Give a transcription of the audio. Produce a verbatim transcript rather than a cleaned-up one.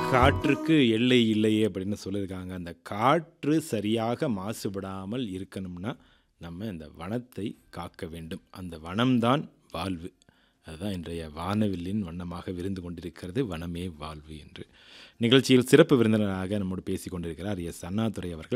காற்றுக்கு எல்லை இல்லையே அப்படின்னு சொல்லியிருக்காங்க. அந்த காற்று சரியாக மாசுபடாமல் இருக்கணும்னா, நம்ம இந்த வனத்தை காக்க வேண்டும். அந்த வனம்தான் வாழ்வு. அதுதான் இன்றைய வானவில்லின் வண்ணமாக விரிந்து கொண்டிருக்கிறது. வனமே வாழ்வு என்று. நிகழ்ச்சியில் சிறப்பு விருந்தினராக நம்மோடு பேசிக் கொண்டிருக்கிறார் எஸ். அண்ணாதுரை அவர்கள்.